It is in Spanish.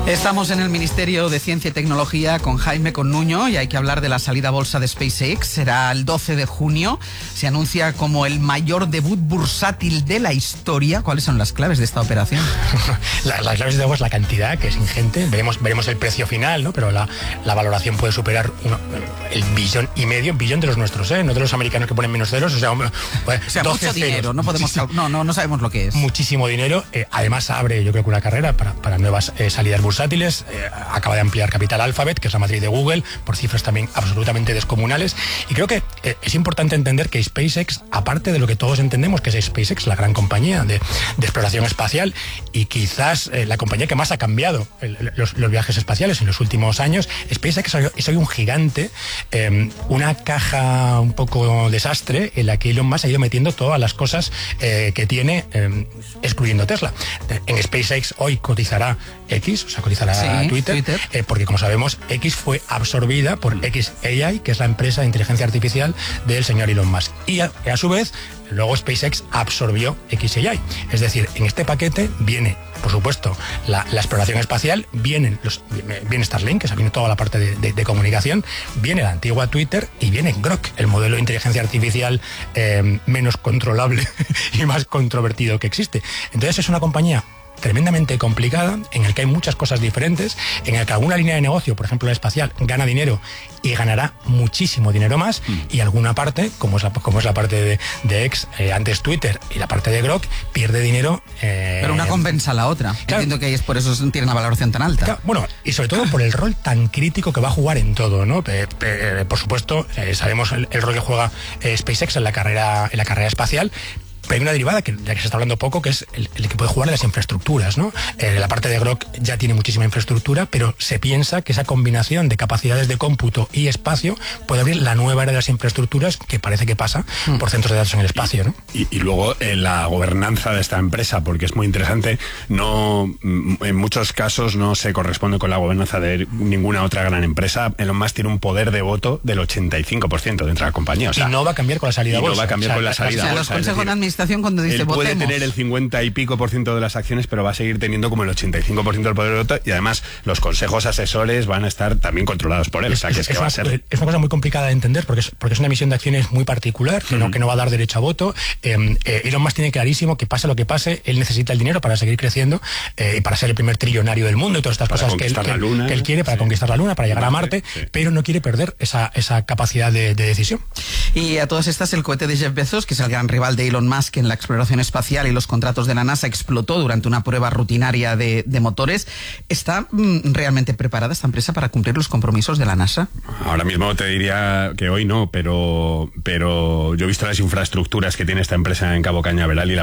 Estamos en el Ministerio de Ciencia y Tecnología con Jaime Connuño y hay que hablar de la salida a bolsa de SpaceX. Será el 12 de junio. Se anuncia como el mayor debut bursátil de la historia. ¿Cuáles son las claves de esta operación? Las claves de nuevo es la cantidad, que es ingente. Veremos el precio final, ¿no? Pero la valoración puede superar el billón de los nuestros, ¿eh? No de los americanos que ponen menos ceros. O sea 12 mucho dinero. No sabemos lo que es. Muchísimo dinero. Además abre, yo creo que una carrera para nuevas salidas bursátiles. Acaba de ampliar capital Alphabet, que es la matriz de Google, por cifras también absolutamente descomunales. Y creo que es importante entender que SpaceX, aparte de lo que todos entendemos que es SpaceX, la gran compañía de exploración espacial, y quizás la compañía que más ha cambiado los viajes espaciales en los últimos años, SpaceX es hoy un gigante, una caja un poco desastre en la que Elon Musk ha ido metiendo todas las cosas que tiene, excluyendo Tesla. En SpaceX hoy cotizará X, o sea, cotizará Twitter. Porque como sabemos, X fue absorbida por xAI, que es la empresa de inteligencia artificial del señor Elon Musk. Y a su vez, luego SpaceX absorbió xAI. Es decir, en este paquete viene, por supuesto, la exploración espacial, viene Starlink, que viene toda la parte de comunicación, viene la antigua Twitter y viene Grok, el modelo de inteligencia artificial menos controlable y más controvertido que existe. Entonces es una compañía tremendamente complicada, en el que hay muchas cosas diferentes, en el que alguna línea de negocio, por ejemplo la espacial, gana dinero y ganará muchísimo dinero más, y alguna parte, como es la parte de X, antes Twitter, y la parte de Grok, pierde dinero. Pero una compensa a la otra. Claro. Entiendo que es por eso tiene una valoración tan alta. Claro, bueno, y sobre todo por el rol tan crítico que va a jugar en todo, ¿no? Por supuesto, sabemos el rol que juega SpaceX en la carrera espacial. Pero hay una derivada, que ya que se está hablando poco, que es el que puede jugar en las infraestructuras, ¿no? La parte de Grok ya tiene muchísima infraestructura, pero se piensa que esa combinación de capacidades de cómputo y espacio puede abrir la nueva era de las infraestructuras, que parece que pasa por centros de datos en el espacio, ¿no? Y luego la gobernanza de esta empresa, porque es muy interesante, en muchos casos no se corresponde con la gobernanza de ninguna otra gran empresa. Elon Musk tiene un poder de voto del 85% dentro de la compañía. O sea, y no va a cambiar con la salida a bolsa. No va a cambiar con la salida a bolsa. Los consejos de administración, cuando dice él puede votemos, tener el 50 y pico % de las acciones, pero va a seguir teniendo como el 85% del poder de voto, y además los consejos asesores van a estar también controlados por él. O sea, que va a ser... Es una cosa muy complicada de entender, porque es una emisión de acciones muy particular, que no va a dar derecho a voto. Elon Musk tiene clarísimo que pase lo que pase, él necesita el dinero para seguir creciendo, y para ser el primer trillonario del mundo, y todas estas cosas que él quiere, para conquistar la Luna, para llegar a Marte, pero no quiere perder esa capacidad de decisión. Y a todas estas, el cohete de Jeff Bezos, que es el gran rival de Elon Musk en la exploración espacial y los contratos de la NASA, explotó durante una prueba rutinaria de motores. ¿Está realmente preparada esta empresa para cumplir los compromisos de la NASA? Ahora mismo te diría que hoy no, pero yo he visto las infraestructuras que tiene esta empresa en Cabo Cañaveral y